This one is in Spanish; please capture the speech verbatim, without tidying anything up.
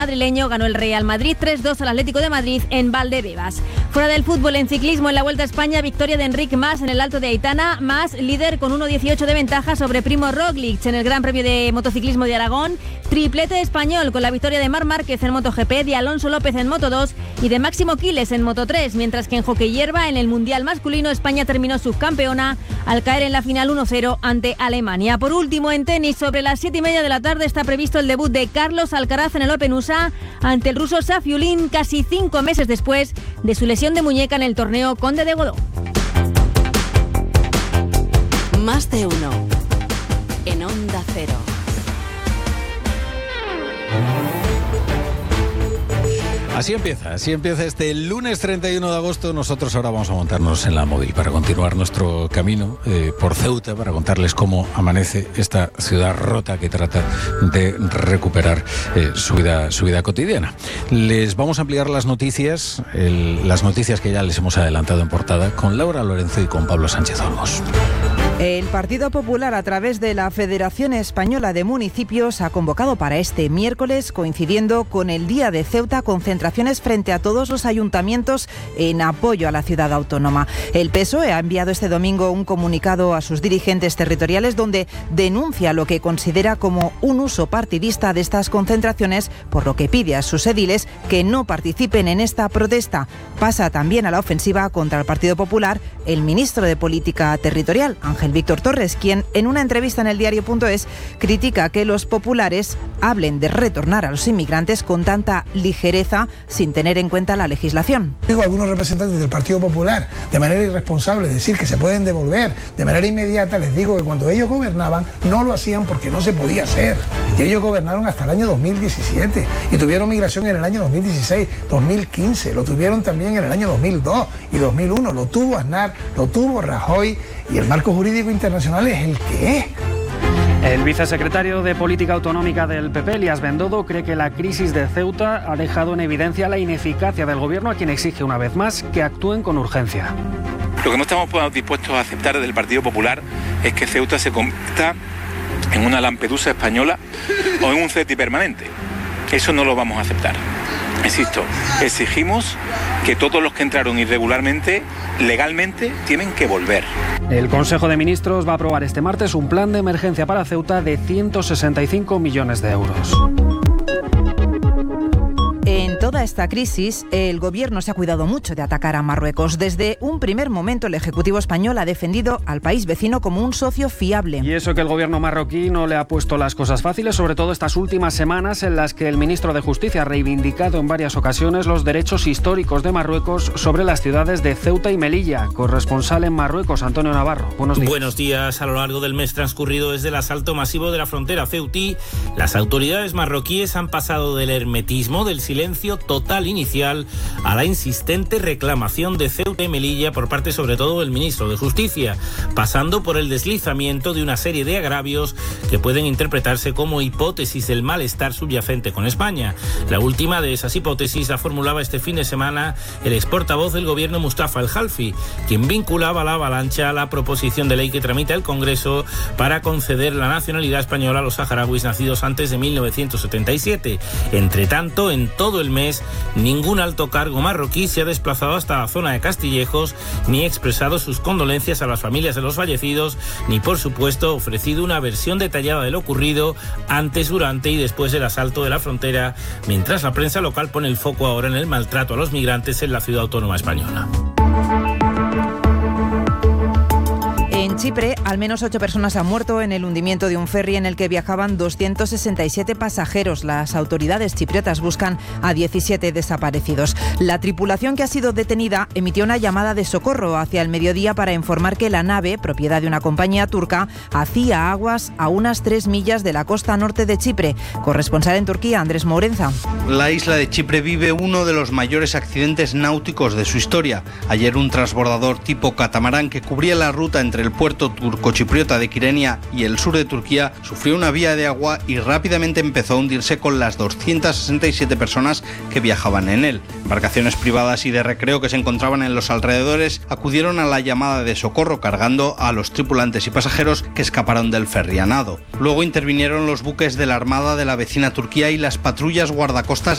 madrileño ganó el Real Madrid tres dos al Atlético de Madrid en Valdebebas. Fuera del fútbol, en ciclismo, en la Vuelta a España, victoria de Enric Mas en el Alto de Aitana. Mas líder con uno dieciocho de ventaja sobre Primo Roglic. En el Gran Premio de Motociclismo de Aragón, triplete español con la victoria de Marc Márquez en MotoGP, de Alonso López en Moto dos y de Máximo Quiles en Moto tres, mientras que en hockey hierba, en el Mundial masculino, España terminó subcampeona al caer en la final uno cero ante Alemania. Por último, en tenis, sobre las siete y media de la tarde está previsto el debut de Carlos Alcaraz en el Open U S A ante el ruso Safiullin, casi cinco meses después de su lesión de muñeca en el torneo Conde de Godó. Más de uno en Onda Cero. Así empieza, así empieza este lunes treinta y uno de agosto. Nosotros ahora vamos a montarnos en la móvil para continuar nuestro camino eh, por Ceuta, para contarles cómo amanece esta ciudad rota que trata de recuperar eh, su vida, su vida cotidiana. Les vamos a ampliar las noticias, el, las noticias que ya les hemos adelantado en portada, con Laura Lorenzo y con Pablo Sánchez Olmos. El Partido Popular, a través de la Federación Española de Municipios, ha convocado para este miércoles, coincidiendo con el Día de Ceuta, concentraciones frente a todos los ayuntamientos en apoyo a la ciudad autónoma. El P S O E ha enviado este domingo un comunicado a sus dirigentes territoriales donde denuncia lo que considera como un uso partidista de estas concentraciones, por lo que pide a sus ediles que no participen en esta protesta. Pasa también a la ofensiva contra el Partido Popular el ministro de Política Territorial, Ángel Víctor Torres, quien en una entrevista en el diario punto es critica que los populares hablen de retornar a los inmigrantes con tanta ligereza sin tener en cuenta la legislación. Digo a algunos representantes del Partido Popular de manera irresponsable decir que se pueden devolver de manera inmediata. Les digo que cuando ellos gobernaban no lo hacían porque no se podía hacer, y ellos gobernaron hasta el año dos mil diecisiete y tuvieron migración en el año dos mil dieciséis, dos mil quince, lo tuvieron también en el año dos mil dos y dos mil uno, lo tuvo Aznar, lo tuvo Rajoy, y el marco jurídico internacional es el que es. El vicesecretario de Política Autonómica del P P, Elías Bendodo, cree que la crisis de Ceuta ha dejado en evidencia la ineficacia del gobierno, a quien exige una vez más que actúen con urgencia. Lo que no estamos dispuestos a aceptar desde el Partido Popular es que Ceuta se convierta en una Lampedusa española o en un CETI permanente. Eso no lo vamos a aceptar. Insisto, exigimos que todos los que entraron irregularmente, legalmente, tienen que volver. El Consejo de Ministros va a aprobar este martes un plan de emergencia para Ceuta de ciento sesenta y cinco millones de euros. En toda esta crisis, el gobierno se ha cuidado mucho de atacar a Marruecos. Desde un primer momento, el Ejecutivo español ha defendido al país vecino como un socio fiable. Y eso que el gobierno marroquí no le ha puesto las cosas fáciles, sobre todo estas últimas semanas en las que el ministro de Justicia ha reivindicado en varias ocasiones los derechos históricos de Marruecos sobre las ciudades de Ceuta y Melilla. Corresponsal en Marruecos, Antonio Navarro. Buenos días. Buenos días. A lo largo del mes transcurrido desde el asalto masivo de la frontera ceutí, las autoridades marroquíes han pasado del hermetismo, del silencio total inicial, a la insistente reclamación de Ceuta y Melilla por parte sobre todo del ministro de Justicia, pasando por el deslizamiento de una serie de agravios que pueden interpretarse como hipótesis del malestar subyacente con España. La última de esas hipótesis la formulaba este fin de semana el ex portavoz del gobierno Mustafa El-Halfi, quien vinculaba la avalancha a la proposición de ley que tramita el Congreso para conceder la nacionalidad española a los saharauis nacidos antes de mil novecientos setenta y siete. Entre tanto, en todo el mes, ningún alto cargo marroquí se ha desplazado hasta la zona de Castillejos, ni expresado sus condolencias a las familias de los fallecidos, ni por supuesto ofrecido una versión detallada de lo ocurrido antes, durante y después del asalto de la frontera, mientras la prensa local pone el foco ahora en el maltrato a los migrantes en la ciudad autónoma española. En Chipre, al menos ocho personas han muerto en el hundimiento de un ferry en el que viajaban doscientos sesenta y siete pasajeros. Las autoridades chipriotas buscan a diecisiete desaparecidos. La tripulación que ha sido detenida emitió una llamada de socorro hacia el mediodía para informar que la nave, propiedad de una compañía turca, hacía aguas a unas tres millas de la costa norte de Chipre. Corresponsal en Turquía, Andrés Mourenza. La isla de Chipre vive uno de los mayores accidentes náuticos de su historia. Ayer un transbordador tipo catamarán que cubría la ruta entre el puerto turcochipriota de Kyrenia y el sur de Turquía sufrió una vía de agua y rápidamente empezó a hundirse con las doscientas sesenta y siete personas que viajaban en él. Embarcaciones privadas y de recreo que se encontraban en los alrededores acudieron a la llamada de socorro cargando a los tripulantes y pasajeros que escaparon del ferry a nado. Luego intervinieron los buques de la Armada de la vecina Turquía y las patrullas guardacostas